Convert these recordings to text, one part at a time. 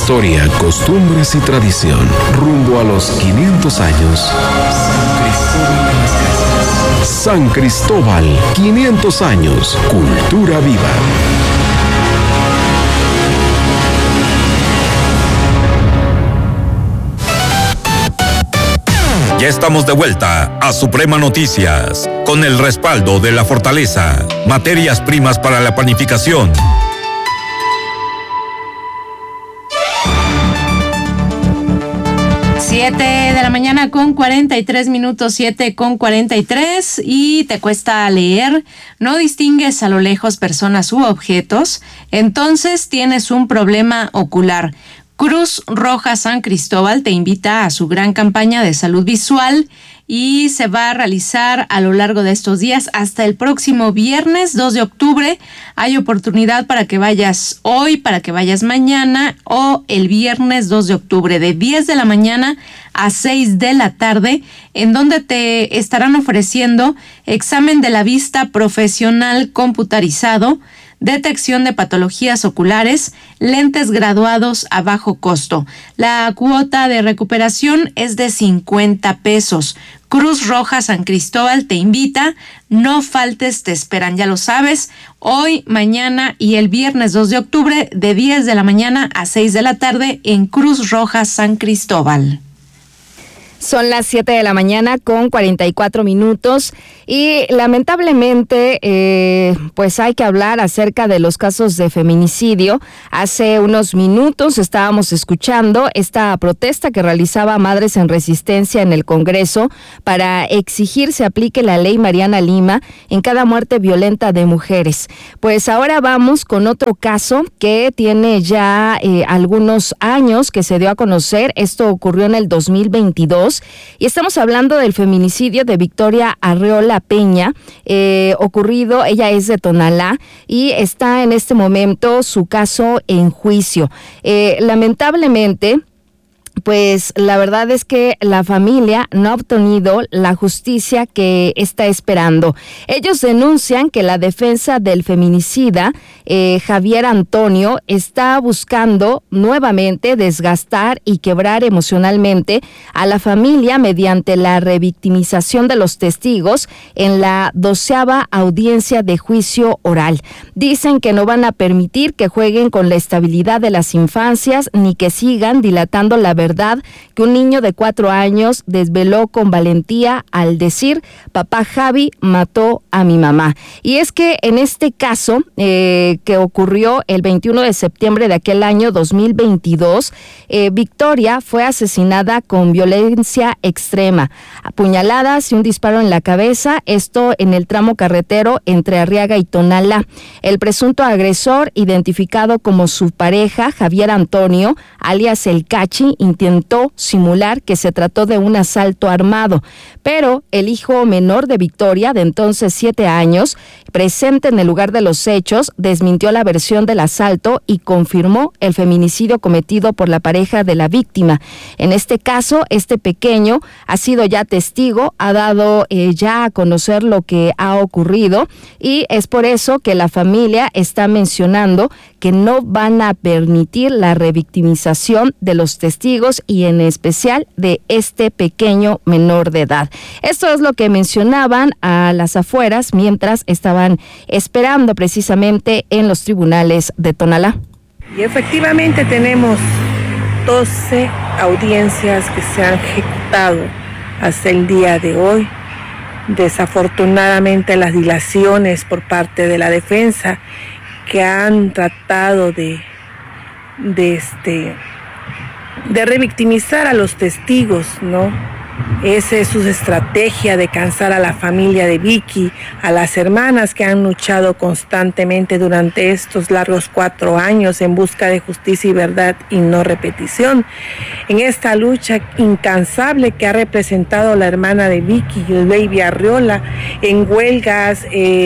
Historia, costumbres y tradición. Rumbo a los 500 años. San Cristóbal, 500 años. Cultura viva. Ya estamos de vuelta a Suprema Noticias, con el respaldo de La Fortaleza, materias primas para la panificación. Siete de la mañana con 43 minutos, 7:43, y te cuesta leer, no distingues a lo lejos personas u objetos, entonces tienes un problema ocular. Cruz Roja San Cristóbal te invita a su gran campaña de salud visual y se va a realizar a lo largo de estos días hasta el próximo viernes 2 de octubre. Hay oportunidad para que vayas hoy, para que vayas mañana o el viernes 2 de octubre de 10 de la mañana a 6 de la tarde, en donde te estarán ofreciendo examen de la vista profesional computarizado, detección de patologías oculares, lentes graduados a bajo costo. La cuota de recuperación es de 50 pesos. Cruz Roja San Cristóbal te invita, no faltes, te esperan, ya lo sabes, hoy, mañana y el viernes 2 de octubre de 10 de la mañana a 6 de la tarde en Cruz Roja San Cristóbal. Son las 7 de la mañana con 44 minutos y lamentablemente pues hay que hablar acerca de los casos de feminicidio. Hace unos minutos estábamos escuchando esta protesta que realizaba Madres en Resistencia en el Congreso para exigir se aplique la ley Mariana Lima en cada muerte violenta de mujeres. Pues ahora vamos con otro caso que tiene ya algunos años que se dio a conocer. Esto ocurrió en el 2022. Y estamos hablando del feminicidio de Victoria Arreola Peña, ocurrido, ella es de Tonalá y está en este momento su caso en juicio. Lamentablemente, pues la verdad es que la familia no ha obtenido la justicia que está esperando. Ellos denuncian que la defensa del feminicida, Javier Antonio, está buscando nuevamente desgastar y quebrar emocionalmente a la familia mediante la revictimización de los testigos en la 12ª audiencia de juicio oral. Dicen que no van a permitir que jueguen con la estabilidad de las infancias ni que sigan dilatando la verdad que un niño de 4 años desveló con valentía al decir: papá Javi mató a mi mamá. Y es que en este caso que ocurrió el 21 de septiembre de aquel año 2022, Victoria fue asesinada con violencia extrema, apuñaladas y un disparo en la cabeza, esto en el tramo carretero entre Arriaga y Tonalá. El presunto agresor, identificado como su pareja, Javier Antonio, alias El Cachi, intentó simular que se trató de un asalto armado, pero el hijo menor de Victoria, de entonces 7 años, presente en el lugar de los hechos, desmintió la versión del asalto y confirmó el feminicidio cometido por la pareja de la víctima. En este caso, este pequeño ha sido ya testigo, ha dado ya a conocer lo que ha ocurrido y es por eso que la familia está mencionando que no van a permitir la revictimización de los testigos y en especial de este pequeño menor de edad. Esto es lo que mencionaban a las afueras mientras estaban esperando precisamente en los tribunales de Tonalá. Y efectivamente tenemos 12 audiencias que se han ejecutado hasta el día de hoy. Desafortunadamente las dilaciones por parte de la defensa que han tratado de revictimizar a los testigos, ¿no? Esa es su estrategia de cansar a la familia de Vicky, a las hermanas que han luchado constantemente durante estos largos 4 años en busca de justicia y verdad y no repetición. En esta lucha incansable que ha representado la hermana de Vicky, el baby Arreola, en huelgas,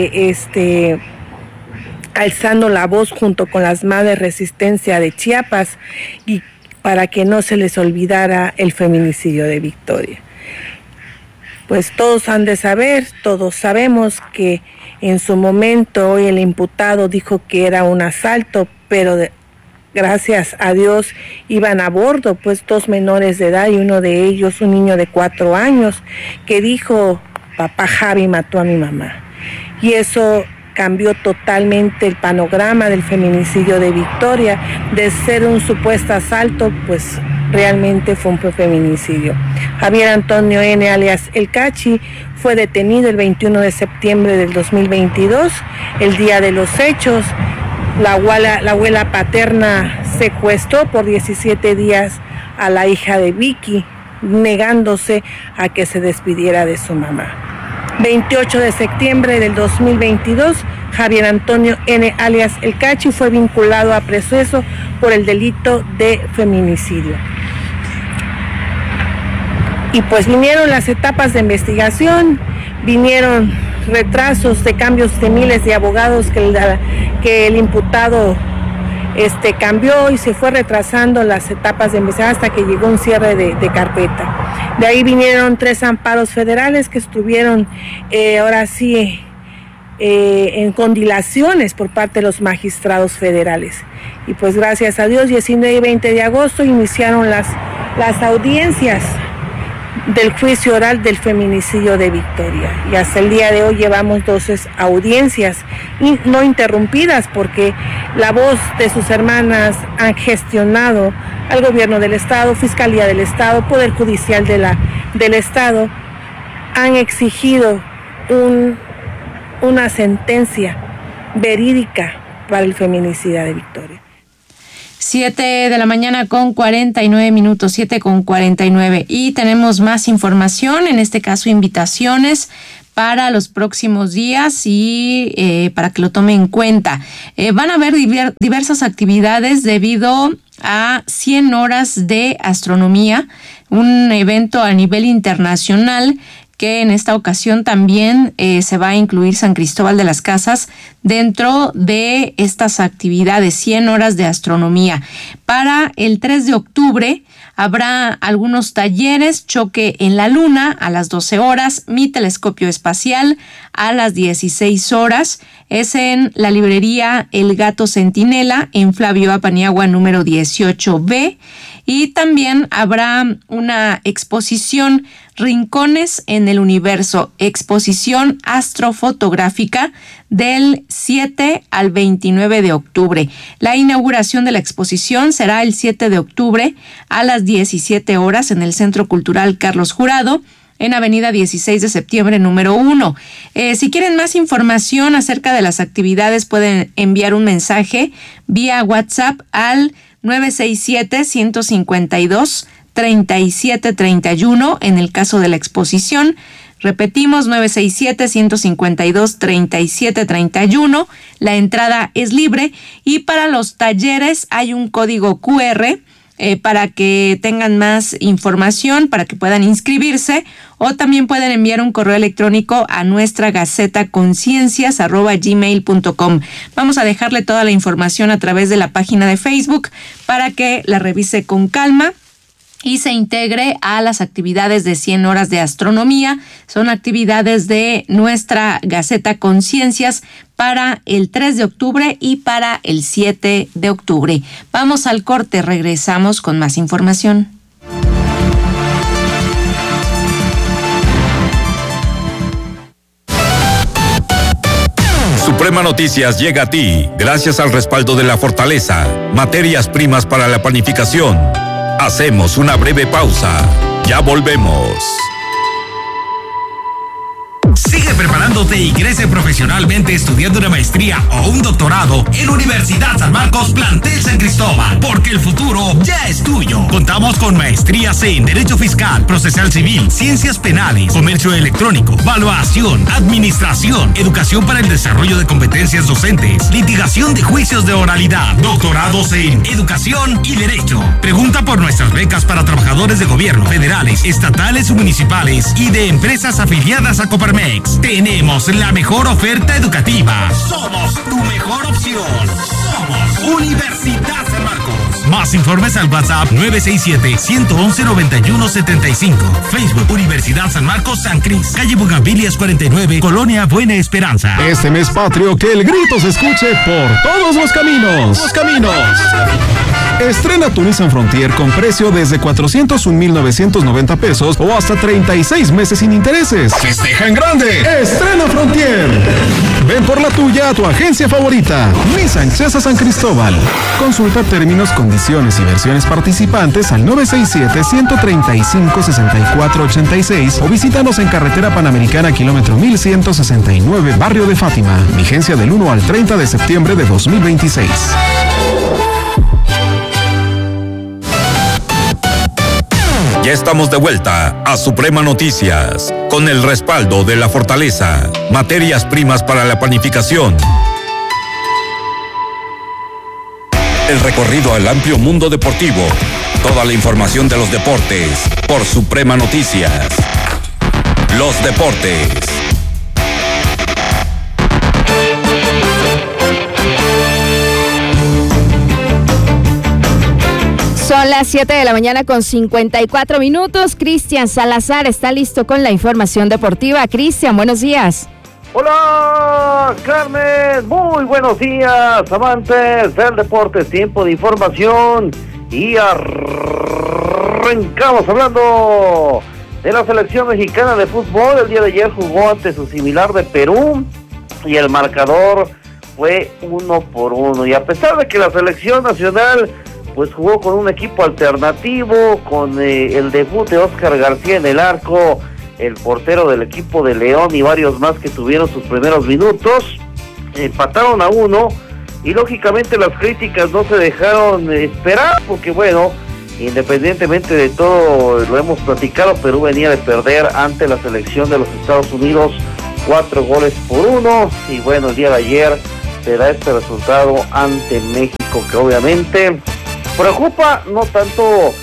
alzando la voz junto con las madres Resistencia de Chiapas y para que no se les olvidara el feminicidio de Victoria. Pues todos han de saber, todos sabemos que en su momento hoy el imputado dijo que era un asalto, pero gracias a Dios, iban a bordo, pues 2 menores de edad y uno de ellos, un niño de 4 años, que dijo, papá Javi mató a mi mamá. Y eso cambió totalmente el panorama del feminicidio de Victoria. De ser un supuesto asalto, pues realmente fue un feminicidio. Javier Antonio N., alias El Cachi, fue detenido el 21 de septiembre del 2022, el día de los hechos. La abuela paterna secuestró por 17 días a la hija de Vicky, negándose a que se despidiera de su mamá. 28 de septiembre del 2022, Javier Antonio N., alias El Cachi, fue vinculado a proceso por el delito de feminicidio. Y pues vinieron las etapas de investigación, vinieron retrasos de cambios de miles de abogados que el imputado cambió y se fue retrasando las etapas de investigación hasta que llegó un cierre de carpeta. De ahí vinieron 3 amparos federales que estuvieron ahora sí con dilaciones por parte de los magistrados federales. Y pues gracias a Dios, 19 y 20 de agosto iniciaron las audiencias del juicio oral del feminicidio de Victoria. Y hasta el día de hoy llevamos 12 audiencias no interrumpidas, porque la voz de sus hermanas han gestionado al gobierno del Estado, Fiscalía del Estado, Poder Judicial del Estado, han exigido una sentencia verídica para el feminicidio de Victoria. 7 de la mañana con 49 minutos, 7 con 49. Y tenemos más información, en este caso invitaciones para los próximos días y para que lo tome en cuenta. Van a haber diversas actividades debido a 100 horas de astronomía, un evento a nivel internacional que en esta ocasión también se va a incluir San Cristóbal de las Casas dentro de estas actividades, 100 horas de astronomía. Para el 3 de octubre habrá algunos talleres, choque en la luna a las 12 horas, mi telescopio espacial a las 16 horas, es en la librería El Gato Centinela, en Flavio Apaniagua número 18B, y también habrá una exposición Rincones en el Universo, exposición astrofotográfica del 7 al 29 de octubre. La inauguración de la exposición será el 7 de octubre a las 17 horas en el Centro Cultural Carlos Jurado, en Avenida 16 de septiembre, número 1. Si quieren más información acerca de las actividades, pueden enviar un mensaje vía WhatsApp al 967-152-3731 en el caso de la exposición. Repetimos, 967-152-3731. La entrada es libre y para los talleres hay un código QR para que tengan más información, para que puedan inscribirse, o también pueden enviar un correo electrónico a nuestra gacetaconciencias@gmail.com. Vamos a dejarle toda la información a través de la página de Facebook para que la revise con calma y se integre a las actividades de 100 horas de astronomía. Son actividades de nuestra Gaceta Conciencias para el 3 de octubre y para el 7 de octubre. Vamos al corte, regresamos con más información. Suprema Noticias llega a ti gracias al respaldo de La Fortaleza, materias primas para la panificación. Hacemos una breve pausa. Ya volvemos. Sigue preparándote y crece profesionalmente estudiando una maestría o un doctorado en Universidad San Marcos Plantel San Cristóbal, porque el futuro ya es tuyo. Contamos con maestrías en Derecho Fiscal, Procesal Civil, Ciencias Penales, Comercio Electrónico, Valuación, Administración, Educación para el Desarrollo de Competencias Docentes, Litigación de Juicios de Oralidad, doctorados en Educación y Derecho. Pregunta por nuestras becas para trabajadores de gobierno, federales, estatales, municipales y de empresas afiliadas a Coparmex. Tenemos la mejor oferta educativa. Somos tu mejor opción. Somos Universidad San Marcos. Más informes al WhatsApp 967-111-9175. Facebook Universidad San Marcos San Cris. Calle Bugambilias 49, Colonia Buena Esperanza. Este mes patrio, que el grito se escuche por todos los caminos. Estrena tu Nissan Frontier con precio desde 401,990 pesos o hasta 36 meses sin intereses. ¡Festeja en grande! ¡Estrena Frontier! Ven por la tuya a tu agencia favorita, Nissan Cesa San Cristóbal. Consulta términos, condiciones y versiones participantes al 967-135-6486 o visítanos en Carretera Panamericana kilómetro 1169, Barrio de Fátima. Vigencia del 1 al 30 de septiembre de 2026. Ya estamos de vuelta a Suprema Noticias, con el respaldo de La Fortaleza, materias primas para la panificación. El recorrido al amplio mundo deportivo, toda la información de los deportes, por Suprema Noticias. Los deportes. Son las 7 de la mañana con 54 minutos. Cristian Salazar está listo con la información deportiva. Cristian, buenos días. Hola, Carmen. Muy buenos días, amantes del deporte. Tiempo de información y arrancamos hablando de la selección mexicana de fútbol. El día de ayer jugó ante su similar de Perú y el marcador fue 1-1. Y a pesar de que la selección nacional pues jugó con un equipo alternativo, con el debut de Oscar García en el arco, el portero del equipo de León y varios más que tuvieron sus primeros minutos, empataron a 1 y lógicamente las críticas no se dejaron esperar, porque bueno, independientemente de todo, lo hemos platicado, Perú venía de perder ante la selección de los Estados Unidos 4-1, y bueno, el día de ayer se da este resultado ante México, que obviamente preocupa, no tanto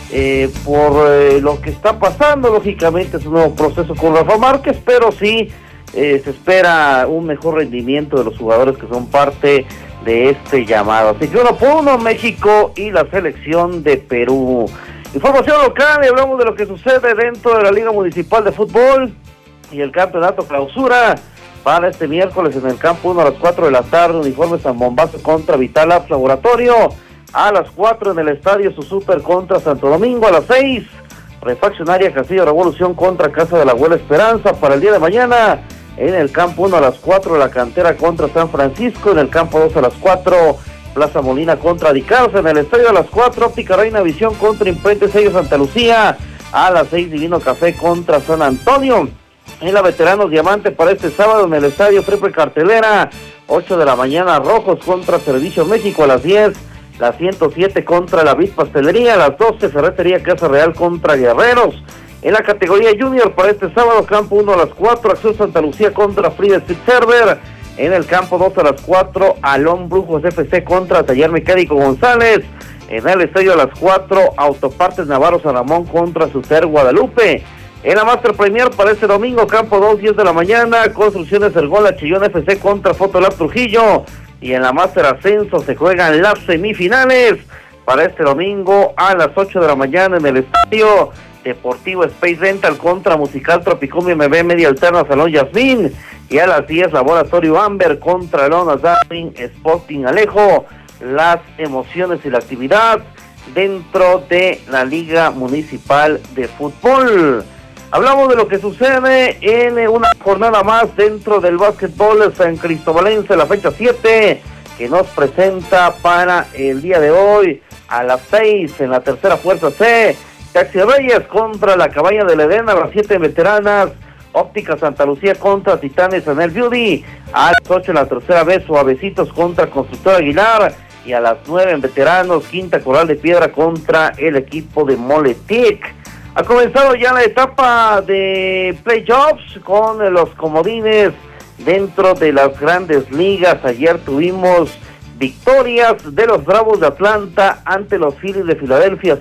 por lo que está pasando, lógicamente es un nuevo proceso con Rafa Márquez, pero sí se espera un mejor rendimiento de los jugadores que son parte de este llamado. Así que 1-1 México y la selección de Perú. Información local, y hablamos de lo que sucede dentro de la Liga Municipal de Fútbol y el campeonato clausura para este miércoles en el campo 1 a las 4 de la tarde, Uniformes San Bombazo contra Vital Labs Laboratorio. A las 4 en el estadio Su Super contra Santo Domingo. A las 6, Refaccionaria Castillo Revolución contra Casa de la Abuela Esperanza. Para el día de mañana, en el campo 1 a las 4, La Cantera contra San Francisco. En el campo 2 a las 4, Plaza Molina contra Dicarza. En el estadio a las 4, Óptica Reina Visión contra Imprenta Sello Santa Lucía. A las 6, Divino Café contra San Antonio. En la Veteranos Diamante para este sábado en el estadio Triple Cartelera. 8 de la mañana, Rojos contra Servicio México. A las 10, la 107 contra la Vid Pastelería. A las 12, Ferretería Casa Real contra Guerreros. En la categoría Junior para este sábado, campo 1 a las 4, Acción Santa Lucía contra Frida Street Server. En el campo 2 a las 4, Alón Brujos FC contra Taller Mecánico González. En el estadio a las 4, Autopartes Navarro San Ramón contra Sucer Guadalupe. En la Master Premier para este domingo, campo 2, 10 de la mañana, Construcciones El Gol Chillón FC contra Fotolab Trujillo. Y en la Master Ascenso se juegan las semifinales para este domingo a las 8 de la mañana en el estadio Deportivo Space Rental contra Musical Tropicomio MB Media Alterna Salón Yasmín. Y a las 10, Laboratorio Amber contra Lona Darwin Sporting Alejo. Las emociones y la actividad dentro de la Liga Municipal de Fútbol. Hablamos de lo que sucede en una jornada más dentro del básquetbol San Cristobalense, la fecha 7, que nos presenta para el día de hoy a las 6 en la tercera fuerza C, Taxi Reyes contra la Cabaña del Edén. A las 7 veteranas, Óptica Santa Lucía contra Titanes Anel Beauty. A las 8 en la tercera vez, Suavecitos contra Constructor Aguilar. Y a las 9 en veteranos, Quinta Coral de Piedra contra el equipo de Moletic. Ha comenzado ya la etapa de playoffs con los comodines dentro de las grandes ligas. Ayer tuvimos victorias de los Bravos de Atlanta ante los Phillies de Filadelfia,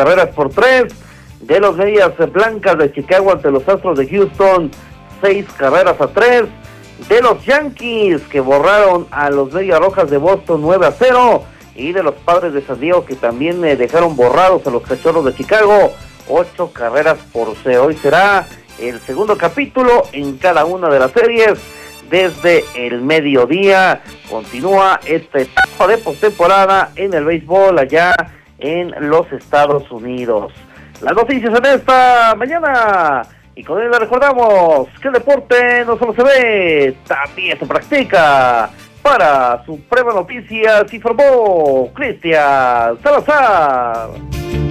5-3, de los Medias Blancas de Chicago ante los Astros de Houston, 6-3, de los Yankees que borraron a los Medias Rojas de Boston 9-0, y de los Padres de San Diego que también dejaron borrados a los Cachorros de Chicago 8-0. Hoy será el segundo capítulo en cada una de las series desde el mediodía. Continúa esta etapa de postemporada en el béisbol allá en los Estados Unidos. Las noticias en esta mañana, y con ello le recordamos que el deporte no solo se ve, también se practica. Para Suprema Noticias informó Cristian Salazar.